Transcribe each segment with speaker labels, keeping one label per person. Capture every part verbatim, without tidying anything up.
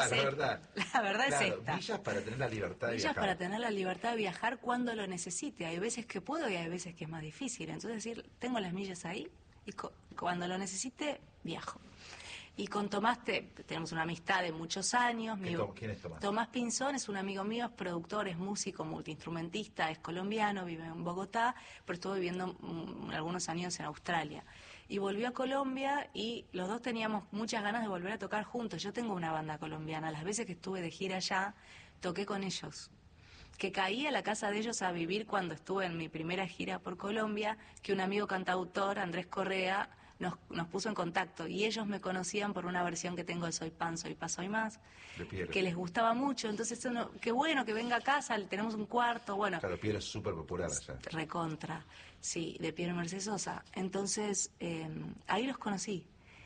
Speaker 1: La
Speaker 2: es
Speaker 1: verdad.
Speaker 2: esta. La verdad
Speaker 1: Claro,
Speaker 2: es esta.
Speaker 1: villas para tener la libertad de
Speaker 2: Villas
Speaker 1: viajar.
Speaker 2: para tener la libertad de viajar cuando lo necesite. Hay veces que puedo y hay veces que es más difícil. Entonces decir, tengo las millas ahí y cu- cuando lo necesite, viajo. Y con Tomás te- tenemos una amistad de muchos años.
Speaker 1: ¿Qué
Speaker 2: Mi-
Speaker 1: to- ¿Quién es Tomás?
Speaker 2: Tomás Pinzón es un amigo mío, es productor, es músico, multiinstrumentista, es colombiano, vive en Bogotá, pero estuvo viviendo mm, algunos años en Australia. Y volvió a Colombia y los dos teníamos muchas ganas de volver a tocar juntos. Yo tengo una banda colombiana, las veces que estuve de gira allá, toqué con ellos. Que caí a la casa de ellos a vivir cuando estuve en mi primera gira por Colombia, que un amigo cantautor, Andrés Correa, nos, nos puso en contacto y ellos me conocían por una versión que tengo de Soy Pan, Soy Paz, Soy Más,
Speaker 1: De Piero.
Speaker 2: que les gustaba mucho. Entonces, uno, qué bueno que venga a casa, tenemos un cuarto, bueno.
Speaker 1: Claro, Piero es súper popular allá.
Speaker 2: Recontra, sí, de Piero Mercedes Sosa. Entonces, eh, ahí los conocí.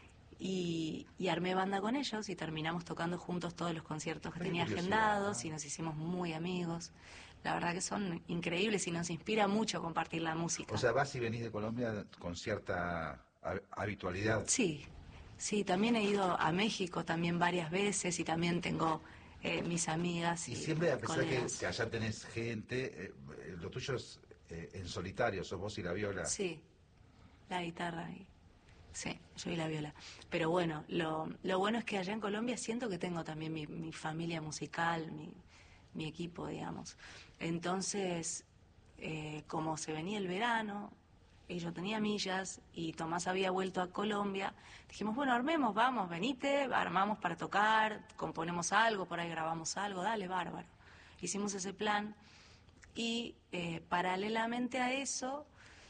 Speaker 2: Y, y armé banda con ellos y terminamos tocando juntos todos los conciertos que
Speaker 1: Ay, qué
Speaker 2: tenía
Speaker 1: curiosidad,
Speaker 2: agendados
Speaker 1: ¿no?
Speaker 2: y nos hicimos muy amigos. La verdad que son increíbles y nos inspira mucho compartir la música.
Speaker 1: O sea, vas y venís de Colombia con cierta ha- habitualidad.
Speaker 2: Sí, sí, también he ido a México también varias veces y también tengo eh, mis amigas y,
Speaker 1: Y siempre, a pesar que,
Speaker 2: colegas.
Speaker 1: que allá tenés gente, eh, eh, lo tuyo es eh, en solitario, sos vos y la viola.
Speaker 2: Sí, la guitarra y... Sí, yo y la viola. Pero bueno, lo, lo bueno es que allá en Colombia siento que tengo también mi, mi familia musical, mi, mi equipo, digamos. Entonces, eh, como se venía el verano, y yo tenía millas, y Tomás había vuelto a Colombia, dijimos, bueno, armemos, vamos, venite, armamos para tocar, componemos algo, por ahí grabamos algo, dale, bárbaro. Hicimos ese plan, y eh, paralelamente a eso...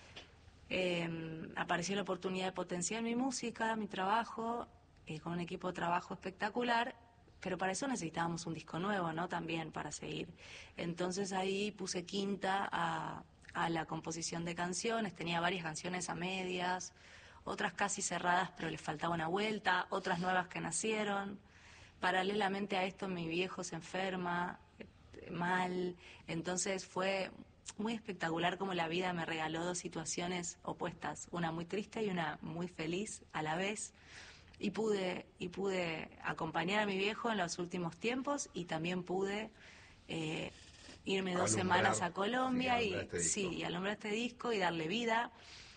Speaker 2: Eh, apareció la oportunidad de potenciar mi música, mi trabajo, eh, con un equipo de trabajo espectacular, pero para eso necesitábamos un disco nuevo, ¿no? También para seguir. Entonces ahí puse quinta a, a la composición de canciones, tenía varias canciones a medias, otras casi cerradas pero les faltaba una vuelta, otras nuevas que nacieron. Paralelamente a esto mi viejo se enferma, eh, mal, entonces fue muy espectacular como la vida me regaló dos situaciones opuestas, una muy triste y una muy feliz a la vez. Y pude, y pude acompañar a mi viejo en los últimos tiempos y también pude eh, irme dos
Speaker 1: Alumbrar,
Speaker 2: semanas a
Speaker 1: sí,
Speaker 2: Colombia
Speaker 1: alumbrar
Speaker 2: y
Speaker 1: este
Speaker 2: sí,
Speaker 1: disco.
Speaker 2: y alumbrar este disco y darle vida.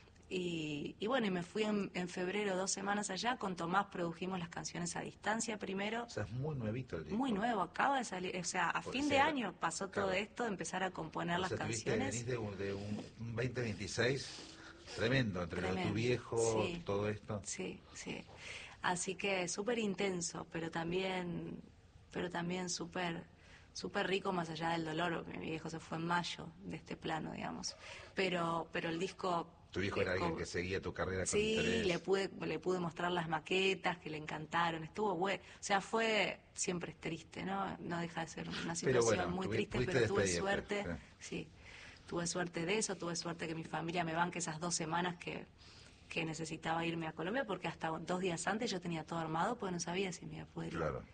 Speaker 2: Y, y bueno, y me fui en, en febrero dos semanas allá, con Tomás produjimos las canciones a distancia primero.
Speaker 1: O sea, es muy nuevito el disco.
Speaker 2: Muy nuevo, acaba de salir, o sea, a
Speaker 1: O
Speaker 2: fin de
Speaker 1: sea,
Speaker 2: año pasó todo
Speaker 1: claro.
Speaker 2: esto, de empezar a componer
Speaker 1: O
Speaker 2: las
Speaker 1: sea, tuviste,
Speaker 2: canciones.
Speaker 1: venís de un, de un un veinte veintiséis tremendo, entre lo de tu
Speaker 2: Tremendo,
Speaker 1: viejo,
Speaker 2: sí,
Speaker 1: todo esto.
Speaker 2: sí, sí. Así que súper intenso, pero también, pero también súper, súper rico más allá del dolor. Mi viejo se fue en mayo de este plano, digamos. Pero, pero el disco.
Speaker 1: Tu viejo
Speaker 2: eh,
Speaker 1: era alguien
Speaker 2: co-
Speaker 1: que seguía tu carrera con
Speaker 2: Sí,
Speaker 1: interés.
Speaker 2: le pude, le pude mostrar las maquetas que le encantaron, estuvo bueno. O sea, fue, siempre es triste, ¿no? No deja de ser una
Speaker 1: Pero
Speaker 2: situación
Speaker 1: bueno,
Speaker 2: muy
Speaker 1: tuvi-
Speaker 2: triste,
Speaker 1: pudiste
Speaker 2: pero tuve
Speaker 1: despedirte,
Speaker 2: suerte,
Speaker 1: sí.
Speaker 2: sí, tuve suerte de eso, tuve suerte que mi familia me banque esas dos semanas que, que necesitaba irme a Colombia, porque hasta dos días antes yo tenía todo armado, porque no sabía si me iba a poder ir.
Speaker 1: Claro.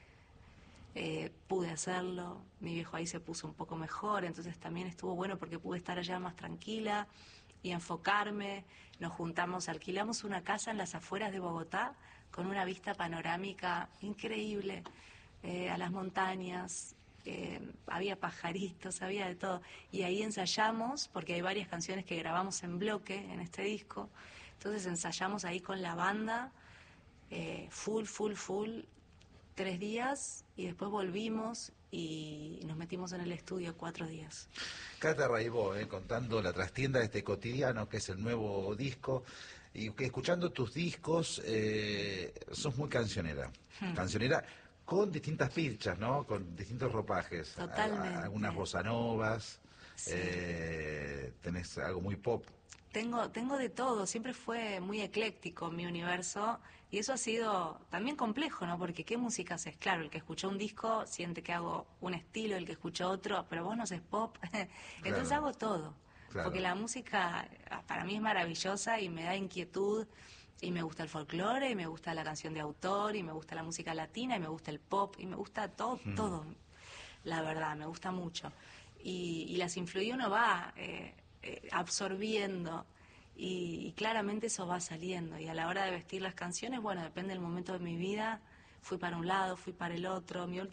Speaker 2: Eh, pude hacerlo, mi viejo ahí se puso un poco mejor, entonces también estuvo bueno porque pude estar allá más tranquila y enfocarme. Nos juntamos, alquilamos una casa en las afueras de Bogotá con una vista panorámica increíble, eh, a las montañas, eh, había pajaritos, había de todo. Y ahí ensayamos, porque hay varias canciones que grabamos en bloque en este disco, entonces ensayamos ahí con la banda, eh, full, full, full, tres días y después volvimos y nos metimos en el estudio cuatro días.
Speaker 1: Cata Raibó, eh, contando la trastienda de este cotidiano, que es el nuevo disco, y que escuchando tus discos, eh, sos muy cancionera.
Speaker 2: Hmm.
Speaker 1: Cancionera con distintas pilchas, ¿no? Con distintos ropajes. A-
Speaker 2: Totalmente.
Speaker 1: a- algunas bossa novas,
Speaker 2: Sí.
Speaker 1: eh, tenés algo muy pop.
Speaker 2: Tengo, tengo de todo, siempre fue muy ecléctico mi universo y eso ha sido también complejo, ¿no? Porque ¿qué música haces? Claro, el que escuchó un disco siente que hago un estilo, el que escuchó otro, pero vos no haces pop, entonces
Speaker 1: Claro.
Speaker 2: hago todo,
Speaker 1: Claro.
Speaker 2: porque la música para mí es maravillosa y me da inquietud y me gusta el folclore y me gusta la canción de autor y me gusta la música latina y me gusta el pop y me gusta todo,
Speaker 1: Mm.
Speaker 2: todo, la verdad, me gusta mucho. Y, y las influye uno va eh, eh, absorbiendo y, y claramente eso va saliendo. Y a la hora de vestir las canciones, bueno, depende del momento de mi vida, fui para un lado, fui para el otro. Mi